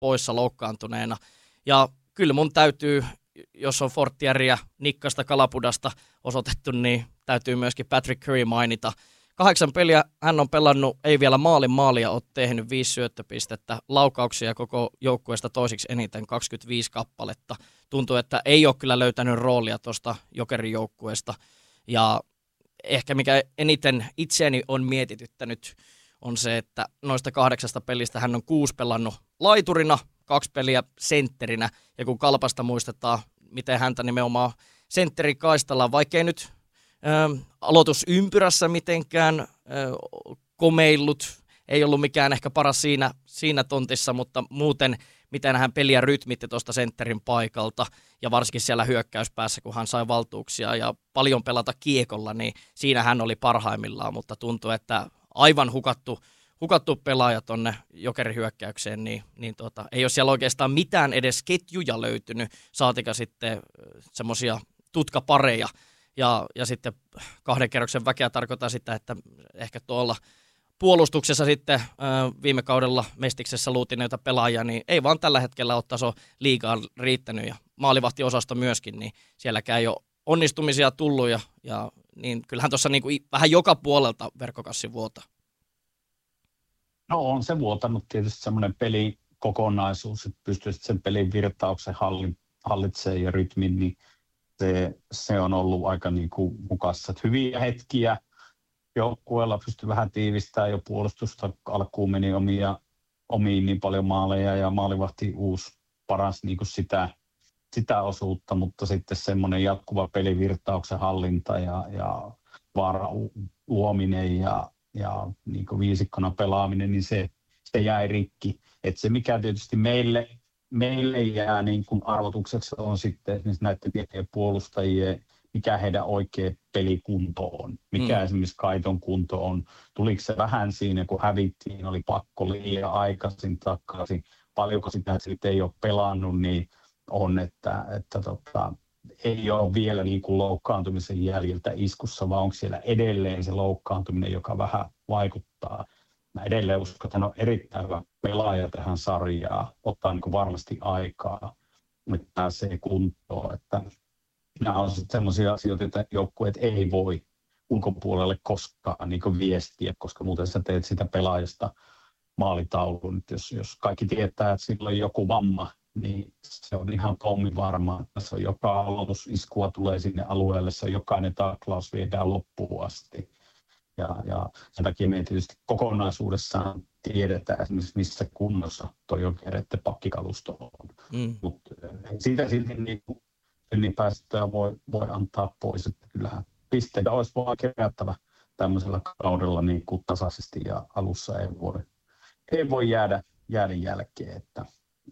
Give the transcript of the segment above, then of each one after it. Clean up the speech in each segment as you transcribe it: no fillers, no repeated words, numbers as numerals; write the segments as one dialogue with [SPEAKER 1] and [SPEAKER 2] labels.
[SPEAKER 1] poissa loukkaantuneena. Ja kyllä mun täytyy, jos on Fortierria Nikkasta Kalapudasta osoitettu, niin täytyy myöskin Patrick Curry mainita. 8 peliä hän on pelannut, ei vielä maalia ole tehnyt, 5 syöttöpistettä, laukauksia koko joukkueesta toisiksi eniten 25 kappaletta. Tuntuu, että ei ole kyllä löytänyt roolia tuosta Jokerin joukkueesta. Ja ehkä mikä eniten itseäni on mietityttänyt on se, että noista 8 pelistä hän on 6 pelannut laiturina, 2 peliä sentterinä. Ja kun Kalpasta muistetaan, miten häntä nimenomaan sentterin kaistalla, vaikkei nyt aloitusympyrässä mitenkään komeillut, ei ollut mikään ehkä paras siinä tontissa, mutta muuten miten hän peliä rytmitti tuosta sentterin paikalta ja varsinkin siellä hyökkäyspäässä, kun hän sai valtuuksia ja paljon pelata kiekolla, niin siinä hän oli parhaimmillaan, mutta tuntui, että aivan hukattu pelaaja tuonne Jokerin hyökkäykseen, niin ei ole siellä oikeastaan mitään edes ketjuja löytynyt, saatika sitten semmoisia tutkapareja. Ja sitten 2 kerroksen väkeä tarkoittaa sitä, että ehkä tuolla puolustuksessa sitten viime kaudella Mestiksessä luutiin näitä pelaajia, niin ei vaan tällä hetkellä ole taso liigaan riittänyt ja maalivahtiosasto myöskin, niin sielläkään ei ole onnistumisia tullut ja niin kyllähän tuossa niin kuin vähän joka puolelta verkkokassi vuotaa.
[SPEAKER 2] No on se vuotanut tietysti semmoinen pelikokonaisuus, että pystyisit sen pelin virtauksen hallitsemaan ja rytmin, niin se on ollut aika niin kuin mukassa. Että hyviä hetkiä joukkueella pystyi vähän tiivistämään jo puolustusta. Alkuun meni omiin niin paljon maaleja ja maalivahti uusi paras niin kuin sitä osuutta, mutta sitten semmoinen jatkuva pelivirtauksen hallinta ja vaara luominen ja niin kuin viisikkona pelaaminen, niin se jäi rikki. Että se mikä tietysti meille jää niin kuin arvotukseksi on sitten esimerkiksi näiden pienien puolustajien, mikä heidän oikea pelikunto on, mikä esimerkiksi Kaiton kunto on. Tuliko se vähän siinä, kun hävittiin, oli pakko liian aikaisin takaisin, paljonko sitä sitten ei ole pelannut, niin on, että ei ole vielä niin kuin loukkaantumisen jäljiltä iskussa, vaan onko siellä edelleen se loukkaantuminen, joka vähän vaikuttaa. Mä edelleen uskon, että hän on erittäin hyvä pelaaja tähän sarjaan, ottaa niin kuin varmasti aikaa, että pääsee kuntoon. Että nämä on sitten sellaisia asioita, että joukkueet ei voi ulkopuolelle koskaan niin kuin viestiä, koska muuten sä teet sitä pelaajasta maalitaulun. Jos kaikki tietää, että sillä on joku vamma, niin se on ihan pommivarmaa. Tässä on joka aloitusiskua tulee sinne alueelle, se on jokainen taklaus viedään loppuun asti. Ja sen takia me tietysti kokonaisuudessaan tiedetään esimerkiksi missä kunnossa tuo Jokereiden pakkikalusto on. Mutta siitä silti niin päästöä voi antaa pois, että kyllähän pisteitä olisi vaan kerättävä tämmöisellä kaudella niin kuin tasaisesti ja alussa ei voi jäädä jälkeen. Että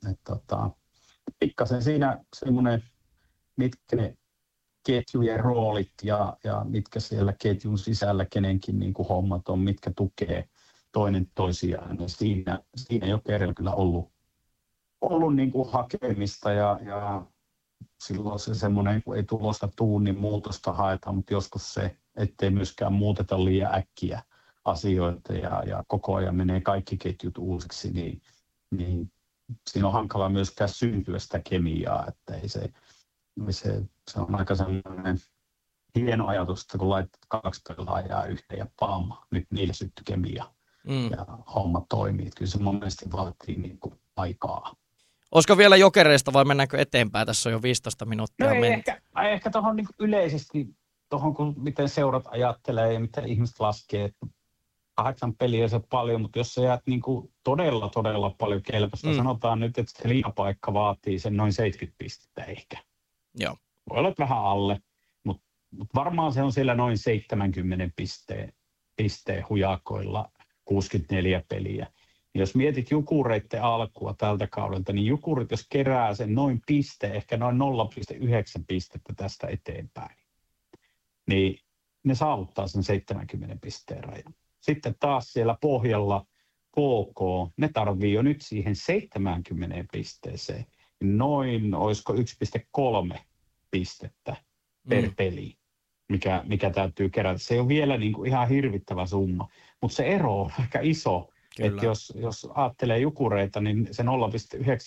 [SPEAKER 2] pikkasen siinä semmoinen, mitkä ne ketjujen roolit ja mitkä siellä ketjun sisällä kenenkin niin kuin hommat on, mitkä tukee toinen toisiaan. Ja siinä Jokerilla kyllä ollut niin kuin hakemista ja silloin se semmoinen, kun ei tulosta tuu, niin muutosta haetaan, mutta joskus se, ettei myöskään muuteta liian äkkiä asioita ja koko ajan menee kaikki ketjut uusiksi, niin siinä on hankala myöskään syntyä sitä kemiaa, että ei se on aika sellainen hieno ajatus, että kun laitat 2 pelaajaa yhteen ja pam, nyt niille syttyi kemia ja homma toimii. Kyllä se monesti vaatii niin kuin aikaa.
[SPEAKER 1] Olisiko vielä Jokereista vai mennäänkö eteenpäin? Tässä on jo 15 minuuttia mennyt.
[SPEAKER 2] Ehkä tuohon niin yleisesti, kun miten seurat ajattelee ja miten ihmiset laskee, että 8 peliä se on paljon, mutta jos sä jäät niin kuin todella paljon kelpoista, sanotaan nyt, että se liigapaikka vaatii sen noin 70 pistettä ehkä.
[SPEAKER 1] Joo.
[SPEAKER 2] Voi olla vähän alle, mutta varmaan se on siellä noin 70 pisteen hujakoilla 64 peliä. Jos mietit Jukureiden alkua tältä kaudelta, niin Jukurit, jos kerää sen noin ehkä noin 0,9 pistettä tästä eteenpäin, niin ne saavuttaa sen 70 pisteen rajan. Sitten taas siellä pohjalla KK, ne tarvii jo nyt siihen 70 pisteeseen noin, olisiko 1,3 pistettä per peli, mikä täytyy kerätä. Se ei ole vielä niin kuin ihan hirvittävä summa, mutta se ero on aika iso. Että jos ajattelee Jukureita, niin se 0,9